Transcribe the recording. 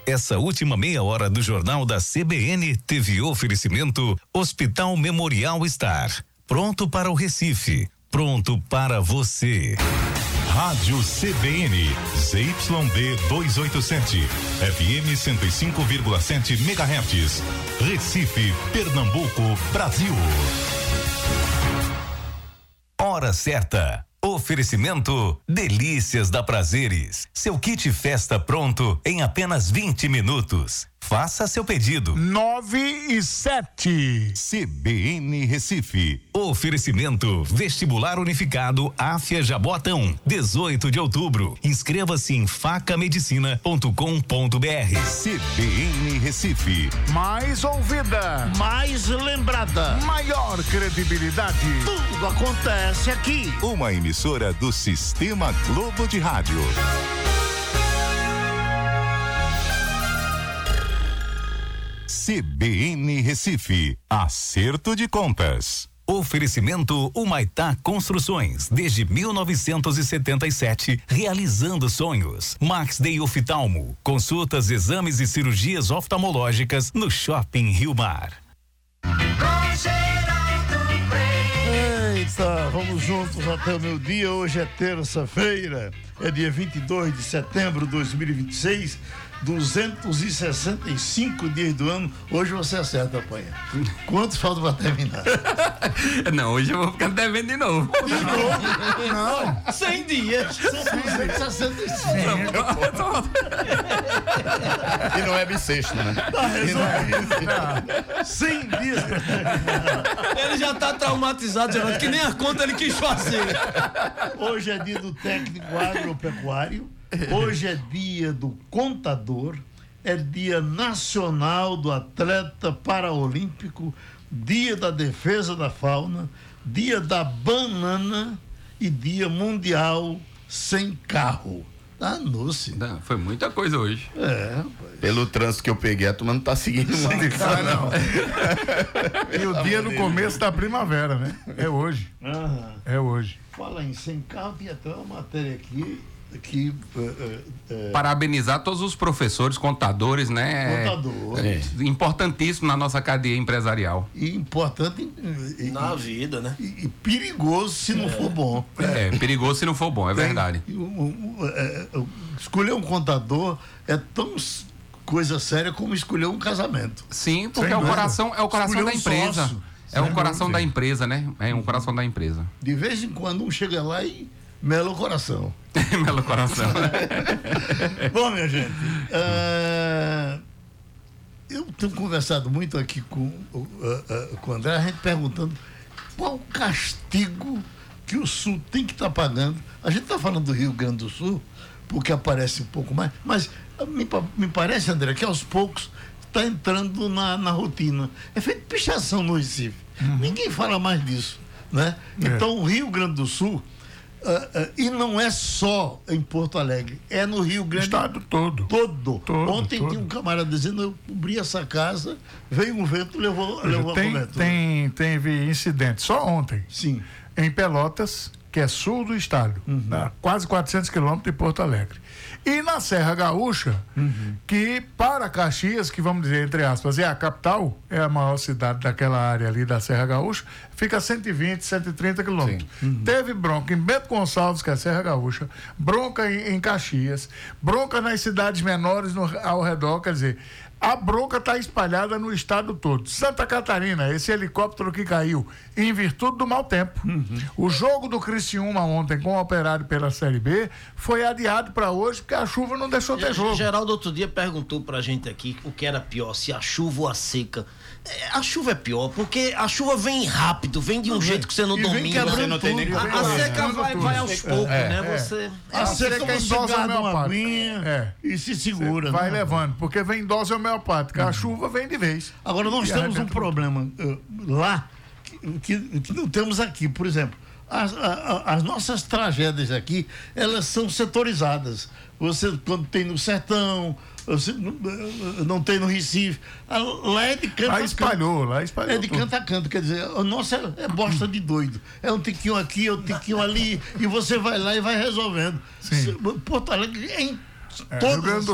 Essa última meia hora do Jornal da CBN teve oferecimento Hospital Memorial Star. Pronto para o Recife. Pronto para você. Rádio CBN, ZYD 287, FM 105,7 MHz, Recife, Pernambuco, Brasil. Hora certa. Oferecimento Delícias da Prazeres. Seu kit festa pronto em apenas 20 minutos. Faça seu pedido. 9:07. CBN Recife. Oferecimento Vestibular Unificado Áfia Jabotão, 18 de outubro. Inscreva-se em facamedicina.com.br. CBN Recife. Mais ouvida, mais lembrada, maior credibilidade. Tudo acontece aqui. Uma emissora do Sistema Globo de Rádio. CBN Recife. Acerto de contas. Oferecimento Humaitá Construções, desde 1977, realizando sonhos. Max Day Oftalmo, consultas, exames e cirurgias oftalmológicas no Shopping Rio Mar. Eita, vamos juntos até o meu dia. Hoje é terça-feira, é dia 22 de setembro de 2026. 265 dias do ano. Hoje você acerta, Apanha. Quantos faltam para terminar? Não, hoje eu vou ficar devendo de novo. De novo? Não. 100 dias. São 265. E não é bissexto, né? Tá resolvido. 100 dias. Ele já tá traumatizado, Geraldo, que nem a conta ele quis fazer. Hoje é dia do técnico agropecuário. Hoje é dia do contador, é dia nacional do atleta paraolímpico, dia da defesa da fauna, dia da banana e dia mundial sem carro. Danou-se. Foi muita coisa hoje. Pelo trânsito que eu peguei, a turma não tá seguindo muito isso, não. E o dia no começo da primavera, né? É hoje. É hoje. Fala em sem carro, tinha até uma matéria aqui. Parabenizar todos os professores, contadores, né? Contadores. Importantíssimo na nossa cadeia empresarial. E importante na vida, né? E perigoso se não for bom. Perigoso se não for bom, é verdade. Escolher um contador é tão coisa séria como escolher um casamento. Sim, porque é o coração da empresa. Sócio. É o coração da empresa, né? É um coração da empresa. De vez em quando um chega lá e mela o coração. Mela o coração. Bom, minha gente, eu tenho conversado muito aqui com o André, a gente perguntando qual o castigo que o Sul tem que estar pagando. A gente está falando do Rio Grande do Sul, porque aparece um pouco mais, mas me parece, André, que aos poucos está entrando na rotina. É feito pichação no Recife. Ninguém fala mais disso, né? Então, o Rio Grande do Sul, e não é só em Porto Alegre, é no Rio Grande. Estado todo. Ontem tinha um camarada dizendo: eu cobri essa casa, veio um vento, levou a cobertura. Teve incidente só ontem. Sim. Em Pelotas, que é sul do estado, quase 400 quilômetros de Porto Alegre. E na Serra Gaúcha, que para Caxias, que vamos dizer, entre aspas, é a capital, é a maior cidade daquela área ali da Serra Gaúcha, fica a 120, 130 quilômetros. Teve bronca em Bento Gonçalves, que é a Serra Gaúcha, bronca em Caxias, bronca nas cidades menores ao redor, quer dizer, a bronca está espalhada no estado todo. Santa Catarina, esse helicóptero que caiu em virtude do mau tempo. O jogo do Criciúma ontem com o Operário pela Série B foi adiado para hoje porque a chuva não deixou ter jogo. Geraldo outro dia perguntou pra gente aqui o que era pior, se a chuva ou a seca. A chuva é pior, porque a chuva vem rápido, vem de um jeito que você não domina. Você não tem nem a seca vai aos poucos, né? A seca você agarra uma aguinha e se segura. Vai levando, porque vem dose homeopática. A chuva vem de vez. Agora, nós temos um problema lá que não temos aqui. Por exemplo, as nossas tragédias aqui, elas são setorizadas. Você, quando tem no sertão, você não tem no Recife. Lá é de canto a canto. Lá espalhou. É de canto a canto, quer dizer, a nossa é bosta de doido. É um tiquinho aqui, é um tiquinho ali, e você vai lá e vai resolvendo. Sim. Porto Alegre é em todas